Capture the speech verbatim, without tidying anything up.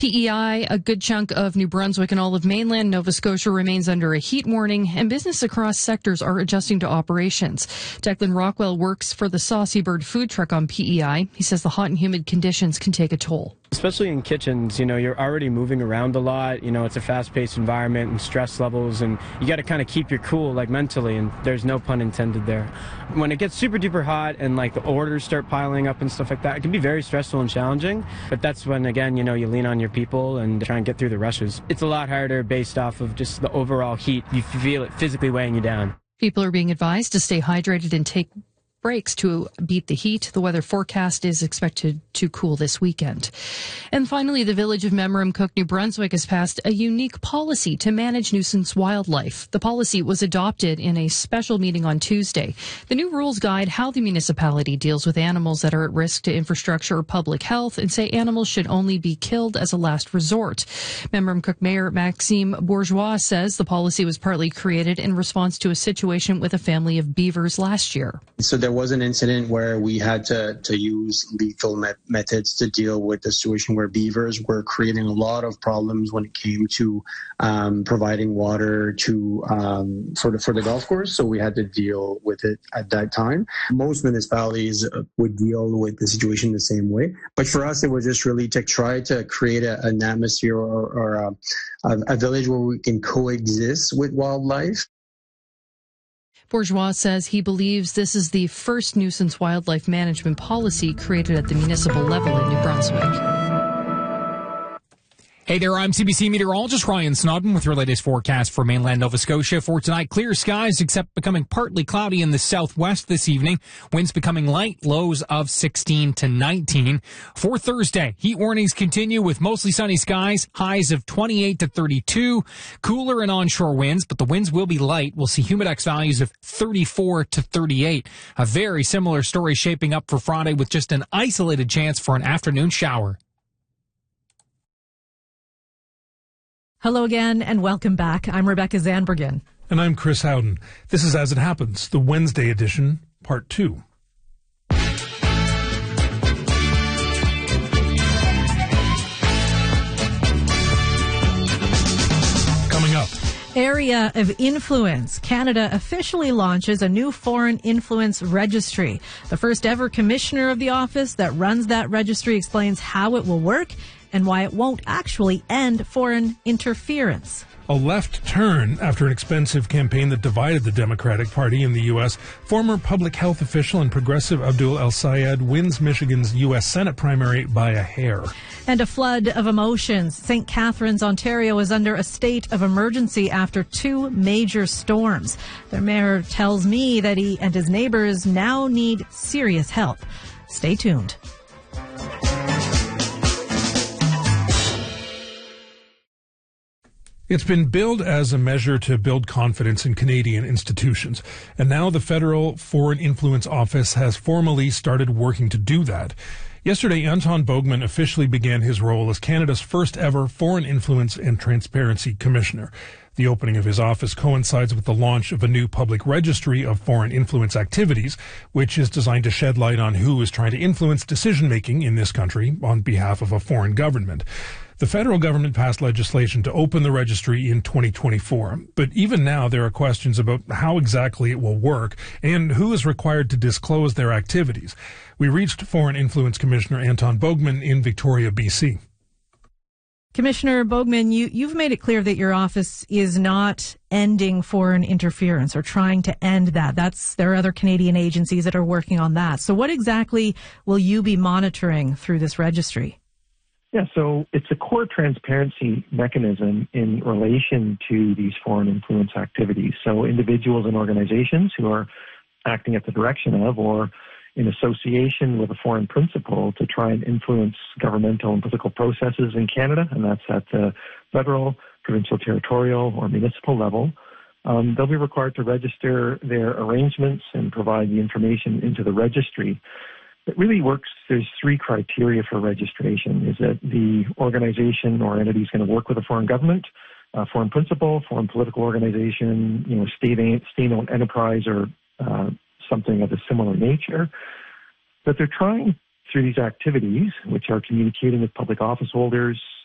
P E I, a good chunk of New Brunswick and all of mainland Nova Scotia remains under a heat warning, and business across sectors are adjusting to operations. Declan Rockwell works for the Saucy Bird food truck on P E I. He says the hot and humid conditions can take a toll. Especially in kitchens, you know, you're already moving around a lot. You know, it's a fast-paced environment and stress levels, and you got to kind of keep your cool, like mentally, and there's no pun intended there. When it gets super duper hot and like the orders start piling up and stuff like that, it can be very stressful and challenging. But that's when, again, you know, you lean on your people and try and get through the rushes. It's a lot harder based off of just the overall heat. You feel it physically weighing you down. People are being advised to stay hydrated and take breaks to beat the heat. The weather forecast is expected to cool this weekend. And finally, the village of Memramcook, New Brunswick has passed a unique policy to manage nuisance wildlife. The policy was adopted in a special meeting on Tuesday. The new rules guide how the municipality deals with animals that are at risk to infrastructure or public health and say animals should only be killed as a last resort. Memramcook Mayor Maxime Bourgeois says the policy was partly created in response to a situation with a family of beavers last year. So there was an incident where we had to, to use lethal met- methods to deal with the situation where beavers were creating a lot of problems when it came to um, providing water to um, for the for the golf course. So we had to deal with it at that time. Most municipalities would deal with the situation the same way, but for us, it was just really to try to create a, an atmosphere or, or a, a, a village where we can coexist with wildlife. Bourgeois says he believes this is the first nuisance wildlife management policy created at the municipal level in New Brunswick. Hey there, I'm C B C meteorologist Ryan Snodden with your latest forecast for mainland Nova Scotia. For tonight, clear skies except becoming partly cloudy in the southwest this evening. Winds becoming light, lows of sixteen to nineteen. For Thursday, heat warnings continue with mostly sunny skies, highs of twenty-eight to thirty-two. Cooler and onshore winds, but the winds will be light. We'll see humidex values of thirty-four to thirty-eight. A very similar story shaping up for Friday with just an isolated chance for an afternoon shower. Hello again and welcome back. I'm Rebecca Zandbergen. And I'm Chris Howden. This is As It Happens, the Wednesday edition, part two. Coming up. Area of Influence. Canada officially launches a new foreign influence registry. The first ever commissioner of the office that runs that registry explains how it will work and why it won't actually end foreign interference. A left turn after an expensive campaign that divided the Democratic Party in the U S. Former public health official and progressive Abdul El-Sayed wins Michigan's U S Senate primary by a hair. And a flood of emotions. Saint Catharines, Ontario is under a state of emergency after two major storms. The mayor tells me that he and his neighbors now need serious help. Stay tuned. It's been billed as a measure to build confidence in Canadian institutions, and now the Federal Foreign Influence Office has formally started working to do that. Yesterday, Anton Bogman officially began his role as Canada's first ever Foreign Influence and Transparency Commissioner. The opening of his office coincides with the launch of a new public registry of foreign influence activities, which is designed to shed light on who is trying to influence decision-making in this country on behalf of a foreign government. The federal government passed legislation to open the registry in twenty twenty-four, but even now there are questions about how exactly it will work and who is required to disclose their activities. We reached Foreign Influence Commissioner Anton Bogman in Victoria, B C. Commissioner Bogman, you, you've made it clear that your office is not ending foreign interference or trying to end that. That's, there are other Canadian agencies that are working on that. So what exactly will you be monitoring through this registry? Yeah, so it's a core transparency mechanism in relation to these foreign influence activities. So individuals and organizations who are acting at the direction of or in association with a foreign principal to try and influence governmental and political processes in Canada, and that's at the federal, provincial, territorial, or municipal level, um, they'll be required to register their arrangements and provide the information into the registry. It really works. There's three criteria for registration. Is that the organization or entity is going to work with a foreign government, a foreign principal, foreign political organization, you know, state state-owned enterprise, or uh, something of a similar nature. But they're trying through these activities, which are communicating with public office holders,